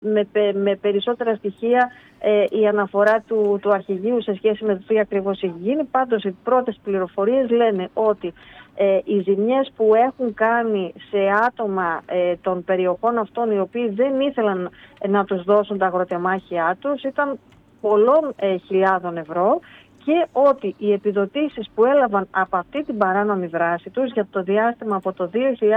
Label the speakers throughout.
Speaker 1: με περισσότερα στοιχεία η αναφορά του αρχηγείου σε σχέση με το τι ακριβώς έχει γίνει. Πάντως οι πρώτες πληροφορίες λένε ότι οι ζημιές που έχουν κάνει σε άτομα των περιοχών αυτών, οι οποίοι δεν ήθελαν να τους δώσουν τα αγροτεμάχια τους, ήταν πολλών χιλιάδων ευρώ, και ότι οι επιδοτήσεις που έλαβαν από αυτή την παράνομη δράση τους για το διάστημα από το 2021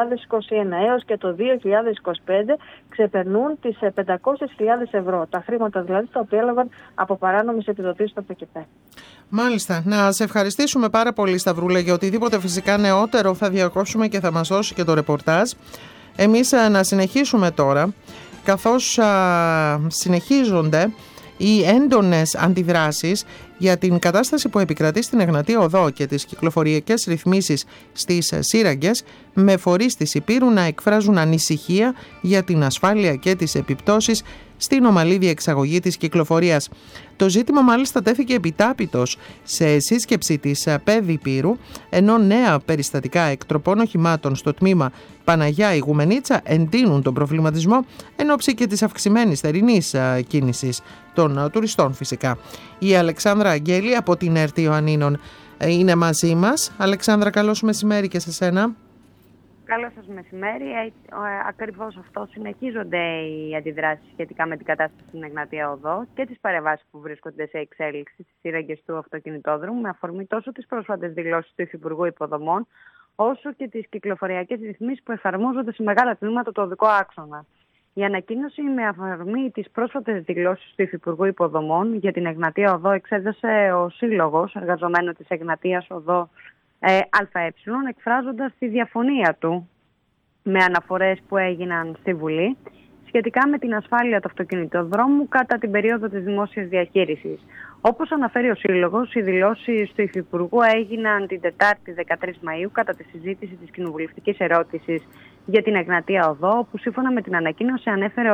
Speaker 1: έως και το 2025 ξεπερνούν τις 500.000 ευρώ. Τα χρήματα δηλαδή τα οποία έλαβαν από παράνομες επιδοτήσεις στο ΠΚΠ.
Speaker 2: Μάλιστα. Να σε ευχαριστήσουμε πάρα πολύ, Σταυρούλα, για οτιδήποτε φυσικά νεότερο θα διακόψουμε και θα μας δώσει και το ρεπορτάζ. Εμείς να συνεχίσουμε τώρα, καθώς συνεχίζονται οι έντονες αντιδράσεις για την κατάσταση που επικρατεί στην Εγνατία Οδό και τις κυκλοφοριακές ρυθμίσεις στις σύραγγες, με φορείς της Ηπείρου να εκφράζουν ανησυχία για την ασφάλεια και τις επιπτώσεις στην ομαλή διεξαγωγή της κυκλοφορίας. Το ζήτημα μάλιστα τέθηκε επιτάπητος σε σύσκεψη της ΠΕΔ Ηπείρου, ενώ νέα περιστατικά εκτροπών οχημάτων στο τμήμα Παναγιά Ηγουμενίτσα εντείνουν τον προβληματισμό εν ώψη και της αυξημένης θερινής κίνησης των τουριστών φυσικά. Η Αλεξάνδρα Αγγέλη από την ΕΡΤ Ιωαννίνων είναι μαζί μας. Αλεξάνδρα, καλώς μεσημέρι και σε σένα.
Speaker 3: Καλό σας μεσημέρι. Ακριβώς αυτό, συνεχίζονται οι αντιδράσεις σχετικά με την κατάσταση στην Εγνατία Οδό και τις παρεμβάσεις που βρίσκονται σε εξέλιξη στις σύραγγες του αυτοκινητόδρομου, με αφορμή τόσο τις πρόσφατες δηλώσεις του Υφυπουργού Υποδομών, όσο και τις κυκλοφοριακές ρυθμίσεις που εφαρμόζονται σε μεγάλα τμήματα του οδικού άξονα. Η ανακοίνωση με αφορμή τις πρόσφατες δηλώσεις του Υφυπουργού Υποδομών για την Εγνατία Οδό εξέδωσε ο Σύλλογος Εργαζομένων της Εγνατίας Οδό ΑΕ, εκφράζοντας τη διαφωνία του με αναφορές που έγιναν στη Βουλή σχετικά με την ασφάλεια του αυτοκινητοδρόμου κατά την περίοδο της δημόσιας διαχείρισης. Όπως αναφέρει ο Σύλλογος, οι δηλώσεις του Υφυπουργού έγιναν την Τετάρτη 13 Μαΐου κατά τη συζήτηση της κοινοβουλευτικής ερώτησης για την Εγνατία Οδό, όπου σύμφωνα με την ανακοίνωση ανέφερε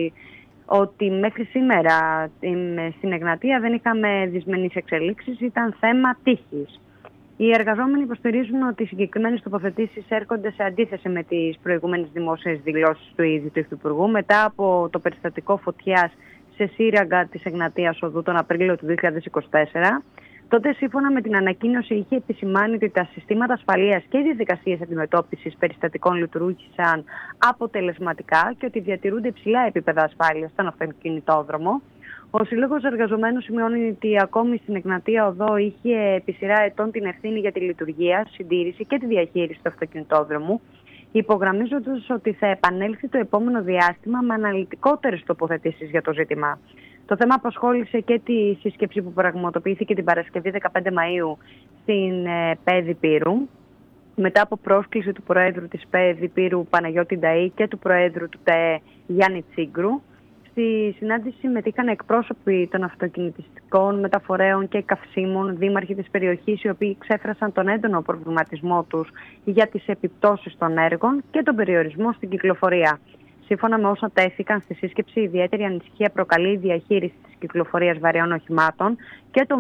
Speaker 3: ότι μέχρι σήμερα στην Εγνατία δεν είχαμε δυσμενείς εξελίξεις, ήταν θέμα τύχης. Οι εργαζόμενοι υποστηρίζουν ότι οι συγκεκριμένες τοποθετήσεις έρχονται σε αντίθεση με τις προηγούμενες δημόσιες δηλώσεις του ίδιου του Υφυπουργού μετά από το περιστατικό φωτιάς σε σύραγγα της Εγνατίας Οδού τον Απρίλιο του 2024. Τότε, σύμφωνα με την ανακοίνωση, είχε επισημάνει ότι τα συστήματα ασφαλείας και οι διαδικασίες αντιμετώπισης περιστατικών λειτουργήσαν αποτελεσματικά και ότι διατηρούνται υψηλά επίπεδα ασφάλειας στον αυτοκινητόδρομο. Ο Σύλλογος Εργαζομένων σημειώνει ότι ακόμη στην Εγνατία Οδό είχε επί σειρά ετών την ευθύνη για τη λειτουργία, συντήρηση και τη διαχείριση του αυτοκινητόδρομου, υπογραμμίζοντας ότι θα επανέλθει το επόμενο διάστημα με αναλυτικότερες τοποθετήσεις για το ζήτημα. Το θέμα απασχόλησε και τη σύσκεψη που πραγματοποιήθηκε την Παρασκευή 15 Μαΐου στην ΠΕΔ Ηπείρου, μετά από πρόσκληση του Προέδρου της ΠΕΔ Ηπείρου Παναγιώτη Νταΐ και του Προέδρου του ΤΕΕ Γιάννη Τσίγκρου. Στη συνάντηση συμμετείχαν εκπρόσωποι των αυτοκινητιστικών, μεταφορέων και καυσίμων, δήμαρχοι της περιοχής, οι οποίοι ξέφρασαν τον έντονο προβληματισμό τους για τις επιπτώσεις των έργων και τον περιορισμό στην κυκλοφορία. Σύμφωνα με όσα τέθηκαν στη σύσκεψη, ιδιαίτερη ανησυχία προκαλεί η διαχείριση της κυκλοφορίας βαρέων οχημάτων και των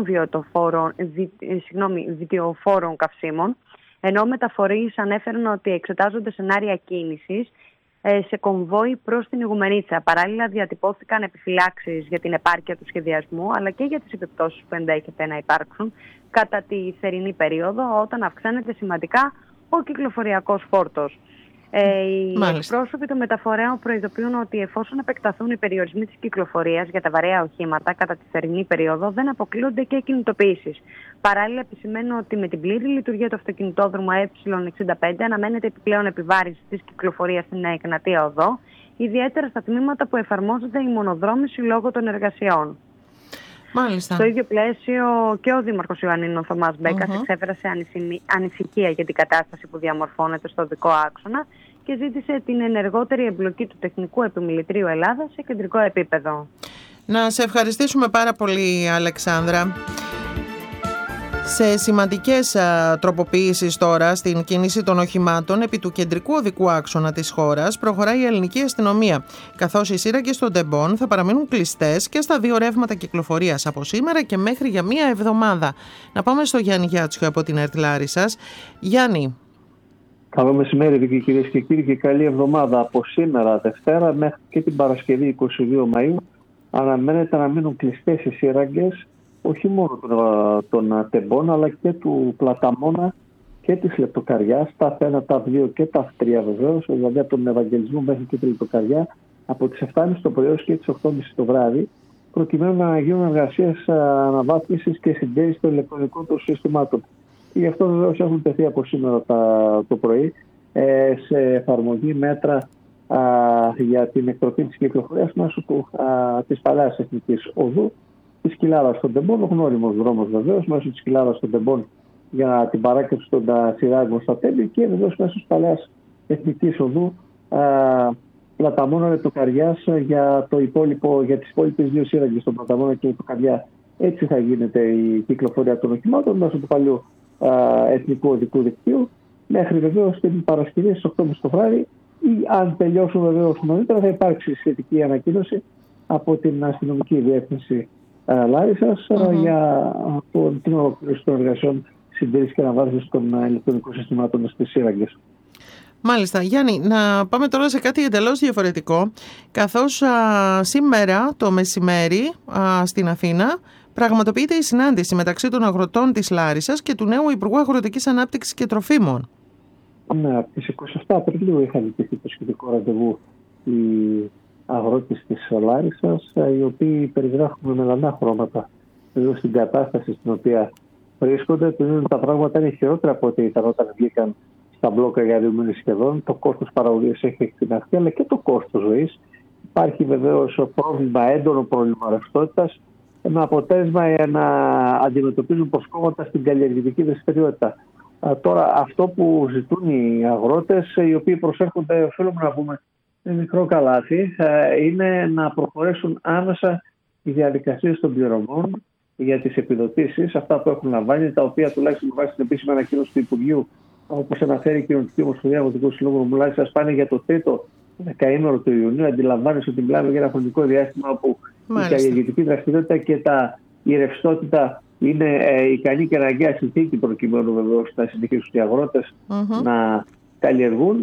Speaker 3: βιοφόρων καυσίμων, ενώ μεταφορείς ανέφεραν ότι εξετάζονται σενάρια κίνησης σε κομβόι προς την Ηγουμενίτσα. Παράλληλα, διατυπώθηκαν επιφυλάξεις για την επάρκεια του σχεδιασμού, αλλά και για τις επιπτώσεις που ενδέχεται να υπάρξουν κατά τη θερινή περίοδο, όταν αυξάνεται σημαντικά ο κυκλοφοριακός φόρτος. Οι εκπρόσωποι των μεταφορέων προειδοποιούν ότι εφόσον επεκταθούν οι περιορισμοί της κυκλοφορίας για τα βαρέα οχήματα κατά τη θερινή περίοδο, δεν αποκλείονται και κινητοποιήσεις. Παράλληλα, επισημαίνουν ότι με την πλήρη λειτουργία του αυτοκινητόδρομου Ε65 αναμένεται επιπλέον επιβάρυνση της κυκλοφορίας στην Εγνατία Οδό, ιδιαίτερα στα τμήματα που εφαρμόζεται η μονοδρόμηση λόγω των εργασιών.
Speaker 2: Μάλιστα.
Speaker 3: Στο ίδιο πλαίσιο και ο Δήμαρχος Ιωαννίνων Θωμάς Μπέκας εξέφρασε ανησυχία για την κατάσταση που διαμορφώνεται στο οδικό άξονα και ζήτησε την ενεργότερη εμπλοκή του Τεχνικού Επιμελητρίου Ελλάδας σε κεντρικό επίπεδο.
Speaker 2: Να σε ευχαριστήσουμε πάρα πολύ, Αλεξάνδρα. Σε σημαντικές τροποποιήσεις τώρα στην κίνηση των οχημάτων επί του κεντρικού οδικού άξονα της χώρας προχωράει η ελληνική αστυνομία, καθώς οι σύραγγες των τεμπών θα παραμείνουν κλειστές και στα δύο ρεύματα κυκλοφορίας από σήμερα και μέχρι για μία εβδομάδα. Να πάμε στο Γιάννη Γιάτσιο από την ΕΡΤ Λάρισσας. Γιάννη.
Speaker 4: Καλό μεσημέρι, Βίκη, κυρίες και κύριοι, και καλή εβδομάδα. Από σήμερα, Δευτέρα, μέχρι και την Παρασκευή 22 Μαΐου, αναμένεται να μείνουν κλειστές οι σύραγγες όχι μόνο των τεμπών, αλλά και του Πλαταμόνα και της Λεπτοκαριάς, τα F1, τα F2 και τα F3 βεβαίως, δηλαδή από τον Ευαγγελισμό μέχρι και τη Λεπτοκαριά, από τις 7.30 το πρωί έως και τις 8.30 το βράδυ, προκειμένου να γίνουν εργασίες αναβάθμισης και συντήρησης των ηλεκτρονικών των συστημάτων. Και γι' αυτό βεβαίως έχουν τεθεί από σήμερα το πρωί σε εφαρμογή μέτρα για την εκτροπή της κυκλοφορίας μέσω της παλαιάς εθνικής οδού, της Κοιλάδας των Τεμπών, ο γνώριμος δρόμος βεβαίως, μέσω της Κοιλάδας των Τεμπών για την παράκαμψη των σειράγγων στα Τέμπη, και βεβαίως μέσω της παλαιάς εθνικής οδού Πλαταμόνα Λεπτοκαριάς για τις υπόλοιπες δύο σύραγγες, των Πλαταμόνα και Λεπτοκαριά. Έτσι θα γίνεται η κυκλοφορία των οχημάτων μέσω του παλιού εθνικού οδικού δικτύου, μέχρι βεβαίως την Παρασκευή στις 8.30 το βράδυ, ή αν τελειώσουν βεβαίως νωρίτερα θα υπάρξει σχετική ανακοίνωση από την αστυνομική διεύθυνση Λάρισσας για την ολοκλήρωση των εργασιών συντήρησης και αναβάθμισης των ηλεκτρονικών συστημάτων στις σύραγγες.
Speaker 2: Μάλιστα. Γιάννη, να πάμε τώρα σε κάτι εντελώς διαφορετικό, καθώς σήμερα το μεσημέρι στην Αθήνα πραγματοποιείται η συνάντηση μεταξύ των αγροτών της Λάρισσας και του νέου Υπουργού Αγροτικής Ανάπτυξης και Τροφίμων. Ναι,
Speaker 4: από τις 27 Απριλίου είχαν ζητηθεί το σχετικό ραντεβού οι αγρότες της Λάρισσας, οι οποίοι περιγράφουν με μελανά χρώματα στην κατάσταση στην οποία βρίσκονται. Τα πράγματα είναι χειρότερα από ό,τι ήταν όταν βγήκαν στα μπλόκα για 2 μήνες σχεδόν. Το κόστος παραγωγής έχει εκτιναχθεί, αλλά και το κόστος ζωής. Υπάρχει βεβαίως έντονο πρόβλημα ρευστότητας, με αποτέλεσμα να αντιμετωπίζουν προσκόμματα στην καλλιεργητική δραστηριότητα. Τώρα, αυτό που ζητούν οι αγρότες, οι οποίοι προσέρχονται, οφείλουμε να πούμε, με μικρό καλάθι, είναι να προχωρήσουν άμεσα οι διαδικασίες των πληρωμών για τις επιδοτήσεις, αυτά που έχουν λαμβάνει, τα οποία τουλάχιστον βάσει την επίσημη ανακοίνωση του Υπουργείου, όπως αναφέρει η Κοινωνική Ομοσπονδία Αγροτικού Συλλόγου Λάρισσας, πάνε για το τρίτο δεκαήμερο του Ιουνίου. Αντιλαμβάνεσαι ότι μιλάμε για ένα χρονικό διάστημα όπου η καλλιεργητική δραστηριότητα και η ρευστότητα είναι ικανή και αναγκαία συνθήκη προκειμένου βεβαίως να συνεχίσουν οι αγρότες να καλλιεργούν,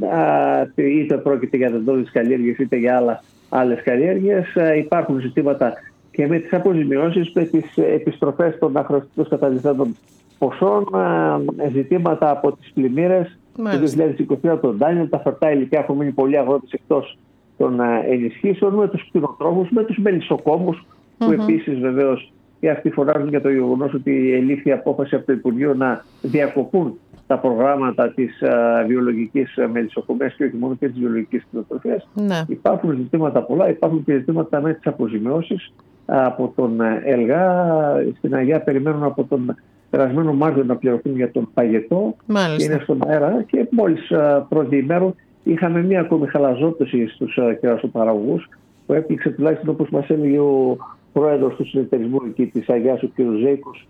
Speaker 4: είτε πρόκειται για δεντόδεις καλλιέργειες είτε για άλλες καλλιέργειες. Υπάρχουν ζητήματα και με τις αποζημιώσεις, με τις επιστροφές των αχρηστήτως καταλυσσέντων ποσών, ζητήματα από τις πλημμύρες το 2023, τον Ντάνιελ, τα φερτά υλικά, έχουν μείνει πολλοί αγρότες εκτός των ενισχύσεων, με τους κτηνοτρόφους, με τους μελισσοκόμους, που επίσης βεβαίως και αυτοί φωνάζουν για το γεγονός ότι ελήφθη απόφαση από το Υπουργείο να διακοπούν τα προγράμματα της βιολογικής μελισσοκομείας και όχι μόνο και της βιολογικής κτηνοτροφίας. Υπάρχουν ζητήματα πολλά, υπάρχουν και ζητήματα με τις αποζημιώσεις από τον ΕΛΓΑ. Στην Αγιά περιμένουν από τον περασμένο Μάρτιο να πληρωθούν για τον παγετό. Είναι στον αέρα, και μόλις πρώτη ημέρα είχαμε μία ακόμη χαλαζόπτωση στους κερασοπαραγωγούς, που έπληξε, τουλάχιστον όπως μας έλεγε ο πρόεδρος του συνεταιρισμού εκεί της Αγιάς, ο κ. Ζέικος,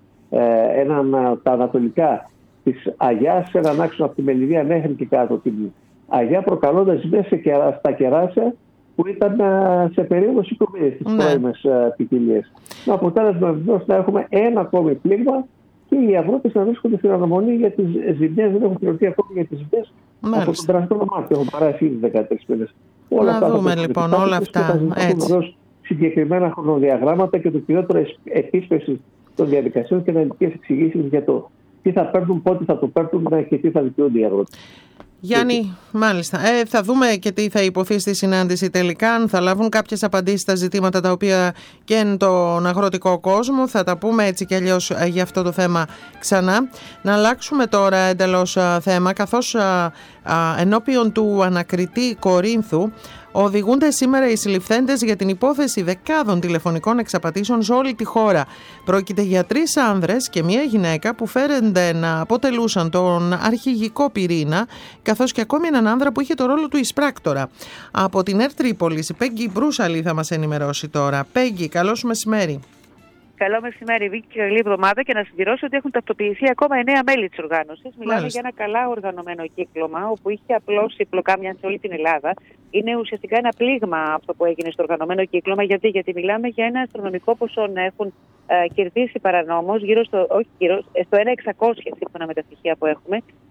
Speaker 4: τα ανατολικά της Αγιάς, έναν άξονα από τη Μελιδία μέχρι και κάτω την Αγιά, προκαλώντας ζημίες στα κεράσια που ήταν σε περίοδο συγκομίδης στις πρώιμες ποικιλίες. Με αποτέλεσμα βεβαίως να έχουμε ένα ακόμη πλήγμα και οι αγρότες να βρίσκονται στην αναμονή για τις ζημιές. Δεν έχουν πληρωθεί ακόμη για τις ζημιές από τον περασμένο Μάρτιο. Έχουν παράσει ήδη 13 μήνες.
Speaker 2: Να δούμε λοιπόν όλα αυτά.
Speaker 4: Συγκεκριμένα χρονοδιαγράμματα και το κυριότερο επίσπευση των διαδικασιών και αναλυτικές εξηγήσεις για το τι θα παίρνουν, πότε θα το παίρνουν και τι θα δικαιούνται οι αγρότες.
Speaker 2: Γιάννη, μάλιστα. Θα δούμε και τι θα υποθεί στη συνάντηση τελικά, αν θα λάβουν κάποιες απαντήσεις στα ζητήματα τα οποία καίνουν τον αγροτικό κόσμο. Θα τα πούμε έτσι κι αλλιώς για αυτό το θέμα ξανά. Να αλλάξουμε τώρα εντελώς θέμα, καθώς ενώπιον του ανακριτή Κορίνθου οδηγούνται σήμερα οι συλληφθέντες για την υπόθεση δεκάδων τηλεφωνικών εξαπατήσεων σε όλη τη χώρα. Πρόκειται για 3 άνδρες και 1 γυναίκα που φέρονται να αποτελούσαν τον αρχηγικό πυρήνα, καθώς και ακόμη έναν άνδρα που είχε το ρόλο του εισπράκτορα. Από την ΕΡΤ Τρίπολης, η Πέγγι Μπρούσαλη θα μας ενημερώσει τώρα. Πέγγι, καλό σου μεσημέρι.
Speaker 5: Καλό μεσημέρι, Βίκη, και καλή εβδομάδα. Και να συμπληρώσω ότι έχουν ταυτοποιηθεί ακόμα 9 μέλη της οργάνωσης. Μιλάμε για ένα καλά οργανωμένο κύκλωμα, όπου είχε απλώσει πλοκάμια σε όλη την Ελλάδα. Είναι ουσιαστικά ένα πλήγμα αυτό που έγινε στο οργανωμένο κύκλωμα. Γιατί μιλάμε για ένα αστρονομικό ποσό να έχουν κερδίσει παρανόμως, στο 1.600 σύμφωνα με τα στοιχεία που έχουμε,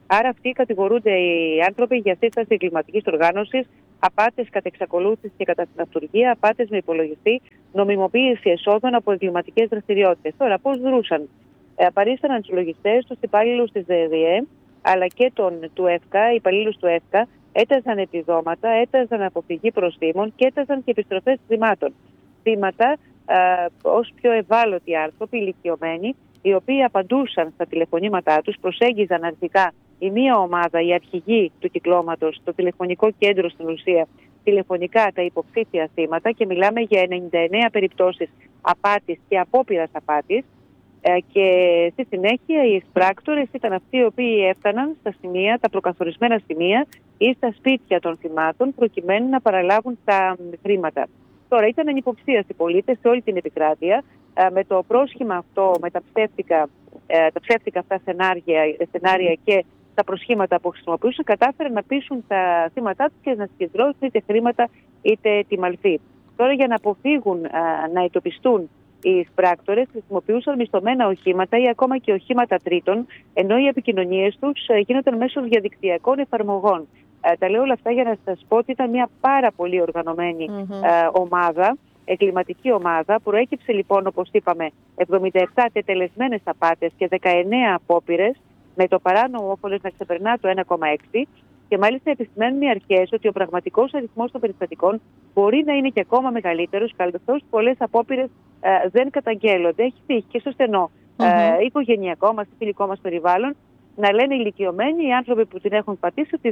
Speaker 5: Άρα αυτοί κατηγορούνται οι άνθρωποι για σύσταση εγκληματικής οργάνωσης, απάτες κατά εξακολούθηση και κατά συναυτουργία, απάτες με υπολογιστή, νομιμοποίηση εσόδων από εγκληματικές δραστηριότητες. Τώρα, πώς δρούσαν? Παρίσταναν τους λογιστές, τους υπαλλήλους της ΔΕΔΙΕ, αλλά και του ΕΦΚΑ, υπαλλήλους του ΕΦΚΑ, έταζαν επιδόματα, έταζαν αποφυγή προστίμων και έταζαν και επιστροφές χρημάτων. Θύματα ως πιο ευάλωτοι άνθρωποι, ηλικιωμένοι, οι οποίοι απαντούσαν στα τηλεφωνήματά τους, προσέγγιζαν αρχικά η μία ομάδα, οι αρχηγοί του κυκλώματος, το τηλεφωνικό κέντρο στην ουσία, τηλεφωνικά τα υποψήφια θύματα, και μιλάμε για 99 περιπτώσεις απάτης και απόπειρας απάτης, και στη συνέχεια οι εισπράκτορες ήταν αυτοί οι οποίοι έφταναν στα σημεία, τα προκαθορισμένα σημεία ή στα σπίτια των θυμάτων, προκειμένου να παραλάβουν τα χρήματα. Τώρα, ήταν ανυποψίαστοι πολίτες σε όλη την επικράτεια. Με το πρόσχημα αυτό, με τα ψεύτικα αυτά σενάρια και τα προσχήματα που χρησιμοποιούσαν, κατάφεραν να πείσουν τα θύματά τους και να συγκεντρώσουν είτε χρήματα είτε τη μαλφή. Τώρα, για να αποφύγουν να εντοπιστούν, οι εισπράκτορες χρησιμοποιούσαν μισθωμένα οχήματα ή ακόμα και οχήματα τρίτων, ενώ οι επικοινωνίες τους γίνονταν μέσω διαδικτυακών εφαρμογών. Τα λέω όλα αυτά για να σας πω ότι ήταν μια πάρα πολύ οργανωμένη ομάδα, εγκληματική ομάδα. Προέκυψε λοιπόν, όπως είπαμε, 77 τετελεσμένες απάτες και 19 απόπειρες, με το παράνομο όφελος να ξεπερνά το 1,6. Και μάλιστα επισημαίνουν οι αρχές ότι ο πραγματικός αριθμός των περιστατικών μπορεί να είναι και ακόμα μεγαλύτερος, καθώς πολλές απόπειρες δεν καταγγέλλονται. Έχει τύχει και στο στενό οικογενειακό μας, φιλικό μας περιβάλλον, να λένε ηλικιωμένοι, οι άνθρωποι που την έχουν πατήσει, ότι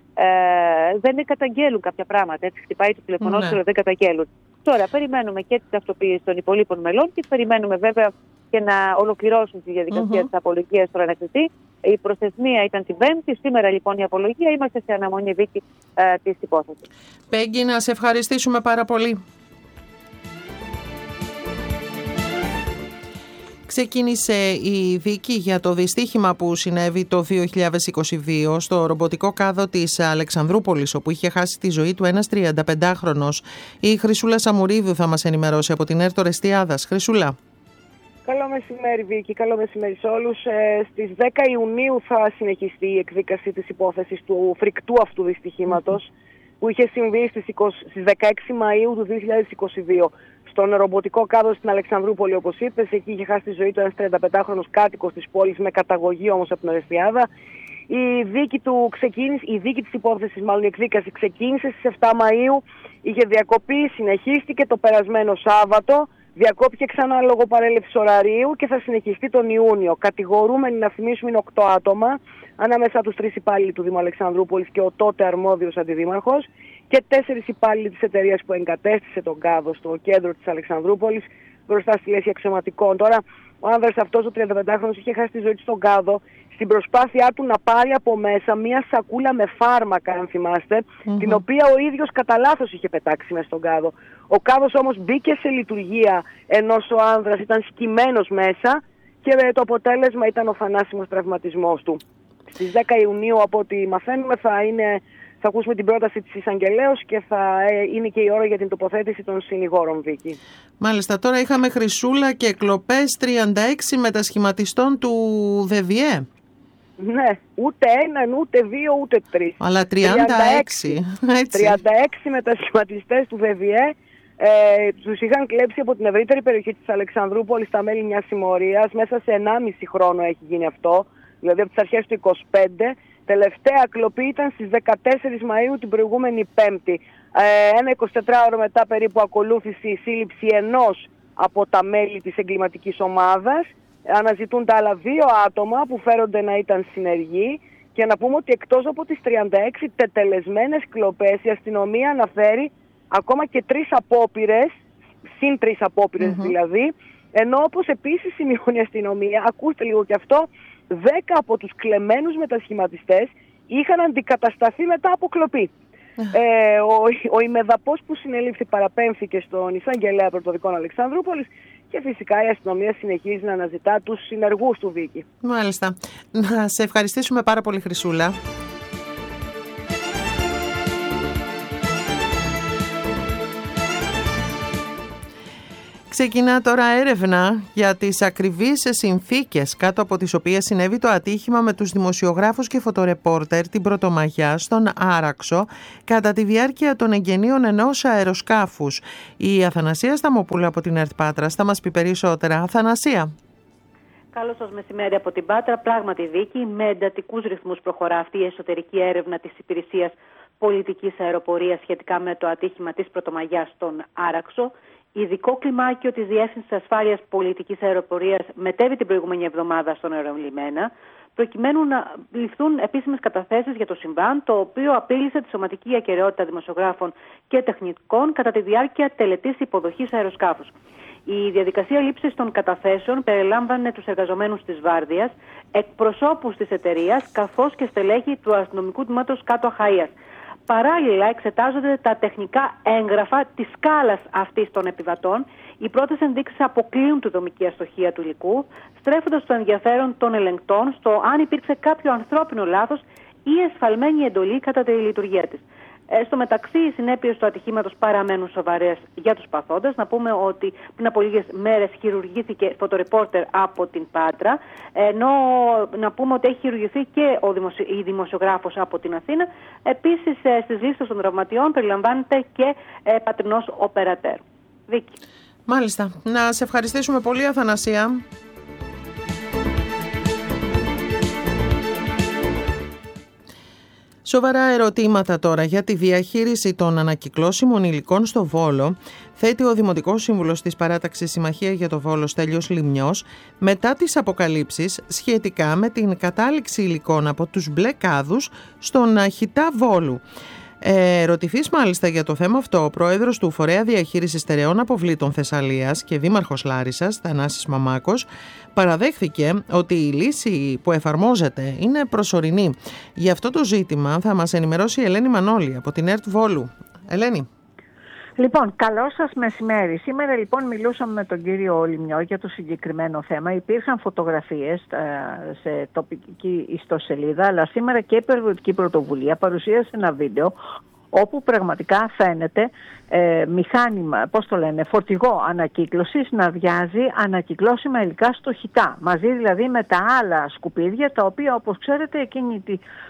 Speaker 5: δεν καταγγέλουν κάποια πράγματα. Έτσι, χτυπάει το τηλεφωνόσυρο, δεν καταγγέλουν. Τώρα, περιμένουμε και την ταυτοποίηση των υπολείπων μελών και περιμένουμε βέβαια και να ολοκληρώσουν τη διαδικασία της απολογίας στον ανακριτή. Η προθεσμία ήταν την Πέμπτη. Σήμερα λοιπόν η απολογία. Είμαστε σε αναμονή δίκη της υπόθεσης.
Speaker 2: Πέγγι, να σε ευχαριστήσουμε πάρα πολύ. Ξεκίνησε η δίκη για το δυστύχημα που συνέβη το 2022 στο ρομποτικό κάδο της Αλεξανδρούπολης, όπου είχε χάσει τη ζωή του ένας 35χρονος. Η Χρυσούλα Σαμουρίδου θα μας ενημερώσει από την ΕΡΤ Ορεστιάδας. Χρυσούλα.
Speaker 6: Καλό μεσημέρι, Βίκη. Καλό μεσημέρι σε όλους. Στις 10 Ιουνίου θα συνεχιστεί η εκδίκαση της υπόθεσης του φρικτού αυτού δυστυχήματος που είχε συμβεί στις 16 Μαΐου του 2022 στον ρομποτικό κάδο στην Αλεξανδρούπολη, όπως είπες. Εκεί είχε χάσει τη ζωή του ένας 35χρονος κάτοικος της πόλης, με καταγωγή όμως από την Ορεστιάδα. Η δίκη της υπόθεσης, μάλλον η εκδίκαση, ξεκίνησε στις 7 Μαΐου, είχε διακοπεί, συνεχίστηκε το περασμένο Σάββατο. Διακόπηκε ξανά λόγω παρέλευσης ωραρίου και θα συνεχιστεί τον Ιούνιο. Κατηγορούμενοι, να θυμίσουμε, είναι 8 άτομα, ανάμεσα τους 3 υπάλληλοι του Δήμου Αλεξανδρούπολης και ο τότε αρμόδιος αντιδήμαρχος και 4 υπάλληλοι της εταιρείας που εγκατέστησε τον κάδο στο κέντρο της Αλεξανδρούπολης, μπροστά στη λέσχη αξιωματικών. Τώρα, ο άνδρας αυτός, ο 35χρονος, είχε χάσει τη ζωή του στον κάδο στην προσπάθειά του να πάρει από μέσα μία σακούλα με φάρμακα, αν θυμάστε, την οποία ο ίδιος κατά λάθος είχε πετάξει μέσα στον κάδο. Ο κάδος όμως μπήκε σε λειτουργία ενός ο άνδρας ήταν σκυμμένος μέσα και το αποτέλεσμα ήταν ο θανάσιμος τραυματισμός του. Στις 10 Ιουνίου, από ό,τι μαθαίνουμε, θα ακούσουμε την πρόταση της εισαγγελέως και θα είναι και η ώρα για την τοποθέτηση των συνηγόρων, Βίκη.
Speaker 2: Μάλιστα, τώρα είχαμε, Χρυσούλα, και κλοπές 36 μετασχηματιστών του ΔΕΔΙΕ.
Speaker 6: Ναι, ούτε έναν, ούτε δύο, ούτε τρεις.
Speaker 2: Αλλά 36.
Speaker 6: 36 μετασχηματιστές του ΔΕΔΙΕ τους είχαν κλέψει από την ευρύτερη περιοχή της Αλεξανδρούπολης τα μέλη μιας συμμορίας. Μέσα σε 1,5 χρόνο έχει γίνει αυτό, δηλαδή από τις αρχές του 25. Τελευταία κλοπή ήταν στις 14 Μαΐου την προηγούμενη Πέμπτη. Ένα 24ωρο μετά περίπου ακολούθησε η σύλληψη ενός από τα μέλη της εγκληματικής ομάδας. Αναζητούν τα άλλα 2 άτομα που φέρονται να ήταν συνεργοί. Και να πούμε ότι εκτός από τις 36 τετελεσμένες κλοπές, η αστυνομία αναφέρει ακόμα και 3 απόπειρες, συν 3 απόπειρες δηλαδή, ενώ όπως επίσης σημειώνει η αστυνομία, ακούστε λίγο και αυτό, 10 από τους κλεμμένους μετασχηματιστές είχαν αντικατασταθεί μετά από κλοπή. Ο ημεδαπός που συνελήφθη παραπέμφθηκε στον εισαγγελέα πρωτοδικών Αλεξανδρούπολης και φυσικά η αστυνομία συνεχίζει να αναζητά τους συνεργούς του, Βίκη.
Speaker 2: Μάλιστα. Να σε ευχαριστήσουμε πάρα πολύ, Χρυσούλα. Ξεκινά τώρα έρευνα για τις ακριβείς συνθήκες κάτω από τις οποίες συνέβη το ατύχημα με τους δημοσιογράφους και φωτορεπόρτερ την Πρωτομαγιά στον Άραξο κατά τη διάρκεια των εγγενείων ενός αεροσκάφους. Η Αθανασία Σταμοπούλου από την ΕΡΤ Πάτρας θα μας πει περισσότερα. Αθανασία.
Speaker 7: Καλό σας μεσημέρι από την Πάτρα. Πράγματι δίκη, με εντατικούς ρυθμούς προχωρά αυτή η εσωτερική έρευνα της Υπηρεσίας Πολιτικής Αεροπορίας σχετικά με το ατύχημα της Πρωτομαγιάς στον Άραξο. Ειδικό κλιμάκιο της Διεύθυνσης Ασφάλειας Πολιτικής Αεροπορίας μετέβη την προηγούμενη εβδομάδα στον αερολιμένα, προκειμένου να ληφθούν επίσημες καταθέσεις για το συμβάν, το οποίο απείλησε τη σωματική ακεραιότητα δημοσιογράφων και τεχνικών κατά τη διάρκεια τελετής υποδοχής αεροσκάφους. Η διαδικασία λήψης των καταθέσεων περιλάμβανε τους εργαζομένους της Βάρδιας, εκπροσώπους της εταιρείας, καθώς και στελέχη του αστυνομικού τμήματος Κάτω Αχαΐας. Παράλληλα, εξετάζονται τα τεχνικά έγγραφα της σκάλας αυτής των επιβατών. Οι πρώτες ενδείξεις αποκλείουν τη δομική αστοχία του υλικού, στρέφοντας το ενδιαφέρον των ελεγκτών στο αν υπήρξε κάποιο ανθρώπινο λάθος ή εσφαλμένη εντολή κατά τη λειτουργία της. Στο μεταξύ, οι συνέπειες του ατυχήματος παραμένουν σοβαρές για τους παθόντες. Να πούμε ότι πριν από λίγες μέρες χειρουργήθηκε φωτορεπόρτερ από την Πάτρα, ενώ να πούμε ότι έχει χειρουργηθεί και η δημοσιογράφος από την Αθήνα. Επίσης, στις λίστες των τραυματιών περιλαμβάνεται και πατρινός οπερατέρ. Βίκη.
Speaker 2: Μάλιστα. Να σε ευχαριστήσουμε πολύ, Αθανασία. Σοβαρά ερωτήματα τώρα για τη διαχείριση των ανακυκλώσιμων υλικών στο Βόλο θέτει ο Δημοτικός Σύμβουλος της Παράταξης Συμμαχία για το Βόλο Στέλιος Λιμνιός μετά τις αποκαλύψεις σχετικά με την κατάληξη υλικών από τους μπλε κάδους στον Χιτά Βόλου. Ερωτηθείς μάλιστα για το θέμα αυτό, ο πρόεδρος του Φορέα Διαχείρισης Στερεών Αποβλήτων Θεσσαλίας και δήμαρχος Λάρισσας, Θανάσης Μαμάκος, παραδέχθηκε ότι η λύση που εφαρμόζεται είναι προσωρινή. Για αυτό το ζήτημα θα μας ενημερώσει η Ελένη Μανώλη από την ΕΡΤ Βόλου. Ελένη.
Speaker 8: Λοιπόν, καλό σας μεσημέρι. Σήμερα λοιπόν μιλούσαμε με τον κύριο Λιμνιό για το συγκεκριμένο θέμα. Υπήρχαν φωτογραφίες σε τοπική ιστοσελίδα, αλλά σήμερα και η Περιβαλλοντική Πρωτοβουλία παρουσίασε ένα βίντεο όπου πραγματικά φαίνεται μηχάνημα, φορτηγό ανακύκλωσης να βιάζει ανακυκλώσιμα υλικά στο Χιτά, μαζί δηλαδή με τα άλλα σκουπίδια, τα οποία όπως ξέρετε εκείνοι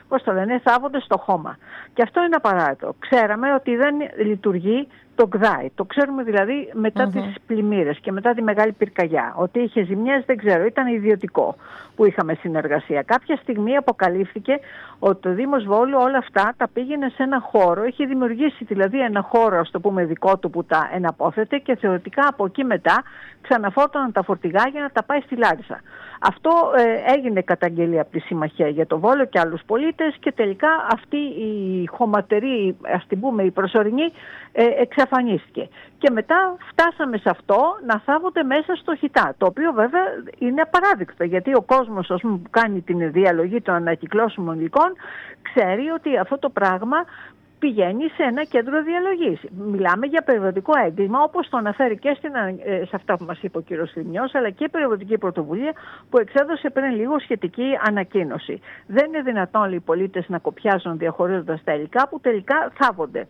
Speaker 8: θάβονται στο χώμα. Και αυτό είναι απαράδεκτο. Ξέραμε ότι δεν λειτουργεί το ΚΔΑΙ. Το ξέρουμε δηλαδή μετά τις πλημμύρες και μετά τη μεγάλη πυρκαγιά. Ότι είχε ζημιές δεν ξέρω, ήταν ιδιωτικό που είχαμε συνεργασία. Κάποια στιγμή αποκαλύφθηκε ότι το Δήμος Βόλου όλα αυτά τα πήγαινε σε ένα χώρο, είχε δημιουργήσει δηλαδή ένα χώρο, ας το πούμε δικό του, που τα εναπόθετε και θεωρητικά από εκεί μετά ξαναφόρτωναν τα φορτηγά για να τα πάει στη Λάρισα. Αυτό έγινε καταγγελία από τη Συμμαχία για το Βόλο και άλλους πολίτες και τελικά αυτή η χωματερή, ας την πούμε η προσωρινή, εξαφανίστηκε. Και μετά φτάσαμε σε αυτό να θάβονται μέσα στο Χιτά, το οποίο βέβαια είναι απαράδεκτο, γιατί ο κόσμος που κάνει την διαλογή των ανακυκλώσιμων υλικών ξέρει ότι αυτό το πράγμα πηγαίνει σε ένα κέντρο διαλογής. Μιλάμε για περιβαλλοντικό έγκλημα, όπως το αναφέρει και σε αυτά που μας είπε ο κ. Λιμνιός, αλλά και η Περιβαλλοντική Πρωτοβουλία που εξέδωσε πριν λίγο σχετική ανακοίνωση. Δεν είναι δυνατόν οι πολίτες να κοπιάζουν διαχωρίζοντας τα υλικά που τελικά θάβονται.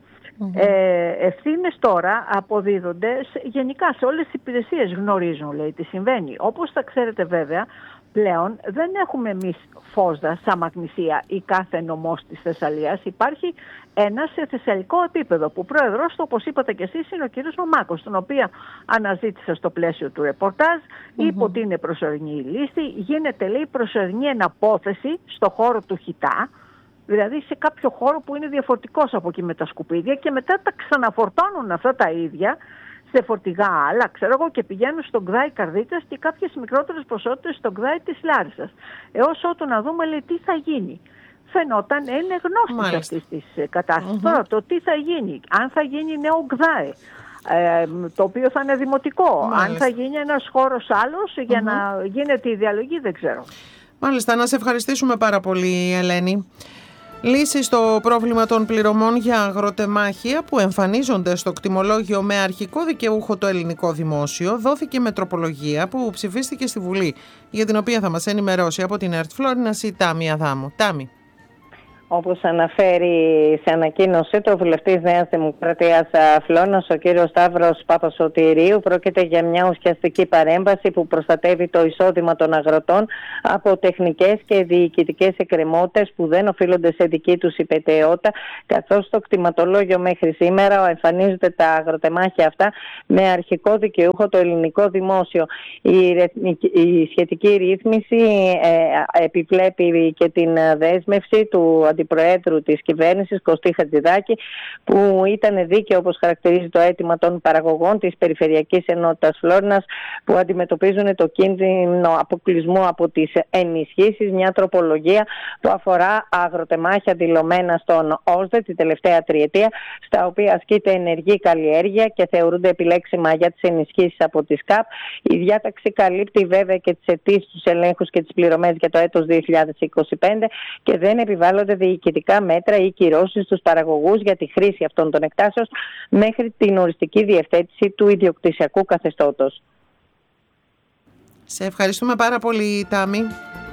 Speaker 8: Ευθύνες τώρα αποδίδονται γενικά σε όλες τις υπηρεσίες, γνωρίζουν λέει τι συμβαίνει. Όπως θα ξέρετε βέβαια, πλέον δεν έχουμε εμείς φόσδα σαν Μαγνησία ή κάθε νομός της Θεσσαλίας. Υπάρχει ένα σε θεσσαλικό επίπεδο που πρόεδρος του, όπως είπατε και εσείς, είναι ο κ. Μαμάκος, τον οποίο αναζήτησα στο πλαίσιο του ρεπορτάζ, είπε ότι είναι προσωρινή η λύση, γίνεται λέει προσωρινή εναπόθεση στο χώρο του Χιτά, δηλαδή σε κάποιο χώρο που είναι διαφορετικός από εκεί με τα σκουπίδια, και μετά τα ξαναφορτώνουν αυτά τα ίδια σε φορτηγά άλλα, ξέρω εγώ, και πηγαίνουν στον ΚΔΑΙ Καρδίτσας και κάποιες μικρότερες ποσότητες στον ΚΔΑΙ της Λάρισσας. Έως ότου να δούμε λέει τι θα γίνει. Φαινόταν, είναι γνώστης αυτής της κατάστασης. Τώρα το τι θα γίνει, αν θα γίνει νέο ΚΔΑΙ, το οποίο θα είναι δημοτικό, αν θα γίνει ένας χώρος άλλος για να γίνεται η διαλογή, δεν ξέρω.
Speaker 2: Μάλιστα, να σε ευχαριστήσουμε πάρα πολύ, Ελένη. Λύση στο πρόβλημα των πληρωμών για αγροτεμάχια που εμφανίζονται στο κτημολόγιο με αρχικό δικαιούχο το ελληνικό δημόσιο δόθηκε με τροπολογία που ψηφίστηκε στη Βουλή, για την οποία θα μας ενημερώσει από την ΕΡΤ Φλόρινας η Τάμι Αδάμου. Τάμι.
Speaker 9: Όπως αναφέρει σε ανακοίνωσή του ο βουλευτής Νέας Δημοκρατίας Φλόρνας, ο κύριος Σταύρος Παπασωτηρίου, πρόκειται για μια ουσιαστική παρέμβαση που προστατεύει το εισόδημα των αγροτών από τεχνικές και διοικητικές εκκρεμότητες που δεν οφείλονται σε δική τους υπεταιότητα, καθώς στο κτηματολόγιο μέχρι σήμερα εμφανίζονται τα αγροτεμάχια αυτά με αρχικό δικαιούχο το ελληνικό δημόσιο. Η σχετική ρύθμιση επιβλέπει και την δέσμευση του Αντιπροέδρου της κυβέρνησης, Κωστή Χατζηδάκη, που ήταν δίκαιο, όπως χαρακτηρίζει το αίτημα των παραγωγών της Περιφερειακής Ενότητας Φλόρνας, που αντιμετωπίζουν το κίνδυνο αποκλεισμού από τις ενισχύσεις, μια τροπολογία που αφορά αγροτεμάχια δηλωμένα στον ΩΣΔΕ τη τελευταία τριετία, στα οποία ασκείται ενεργή καλλιέργεια και θεωρούνται επιλέξιμα για τις ενισχύσεις από τις ΚΑΠ. Η διάταξη καλύπτει βέβαια και τις αιτήσεις, τους ελέγχους και τις πληρωμές για το έτος 2025 και δεν επιβάλλονται διοικητικά μέτρα ή κυρώσεις στους παραγωγούς για τη χρήση αυτών των εκτάσεων μέχρι την οριστική διευθέτηση του ιδιοκτησιακού καθεστώτος.
Speaker 2: Σε ευχαριστούμε πάρα πολύ, Τάμι.